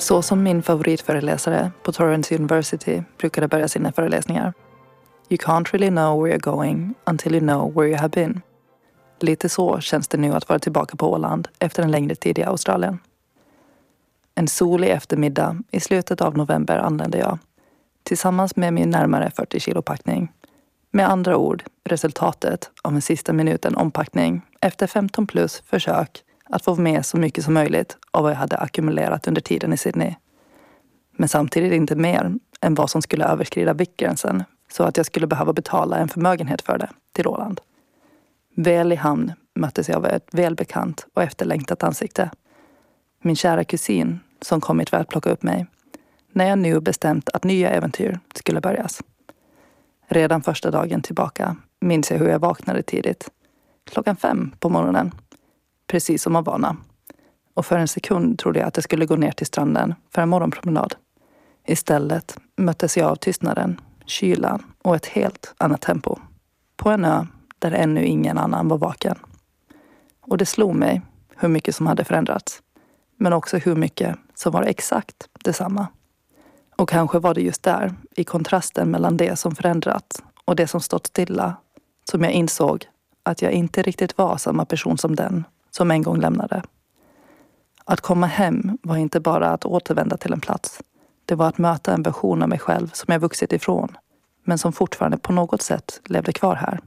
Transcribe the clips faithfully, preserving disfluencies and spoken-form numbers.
Så som min favoritföreläsare på Torrance University brukade börja sina föreläsningar. You can't really know where you're going until you know where you have been. Lite så känns det nu att vara tillbaka på Åland efter en längre tid i Australien. En solig eftermiddag i slutet av november anlände jag, tillsammans med min närmare fyrtio kilo packning. Med andra ord, resultatet av en sista minuten ompackning efter femton plus försök att få med så mycket som möjligt av vad jag hade ackumulerat under tiden i Sydney. Men samtidigt inte mer än vad som skulle överskrida viktgränsen så att jag skulle behöva betala en förmögenhet för det till Åland. Väl i hamn möttes jag av ett välbekant och efterlängtat ansikte. Min kära kusin som kommit för att plocka upp mig när jag nu bestämt att nya äventyr skulle börjas. Redan första dagen tillbaka minns jag hur jag vaknade tidigt. Klockan fem på morgonen. Precis som av vana. Och för en sekund trodde jag att jag skulle gå ner till stranden för en morgonpromenad. Istället möttes jag av tystnaden, kylan och ett helt annat tempo. På en ö där ännu ingen annan var vaken. Och det slog mig hur mycket som hade förändrats. Men också hur mycket som var exakt detsamma. Och kanske var det just där, i kontrasten mellan det som förändrats och det som stått stilla, som jag insåg att jag inte riktigt var samma person som den som en gång lämnade. Att komma hem var inte bara att återvända till en plats. Det var att möta en version av mig själv som jag vuxit ifrån, men som fortfarande på något sätt levde kvar här.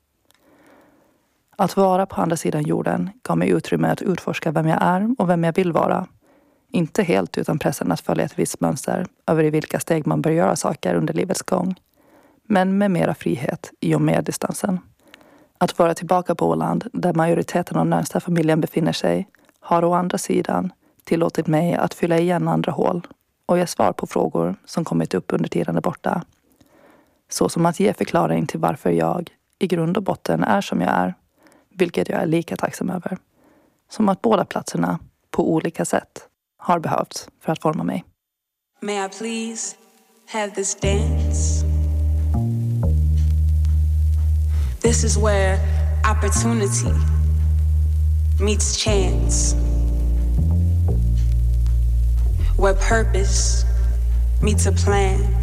Att vara på andra sidan jorden gav mig utrymme att utforska vem jag är och vem jag vill vara. Inte helt utan pressen att följa ett visst mönster över i vilka steg man bör göra saker under livets gång. Men med mera frihet i och med distansen. Att vara tillbaka på Åland, där majoriteten av närmsta familjen befinner sig, har å andra sidan tillåtit mig att fylla igen andra hål och ge svar på frågor som kommit upp under tiden där borta. Så som att ge förklaring till varför jag i grund och botten är som jag är, vilket jag är lika tacksam över. Som att båda platserna på olika sätt har behövts för att forma mig. May I please have this dance? This is where opportunity meets chance. Where purpose meets a plan.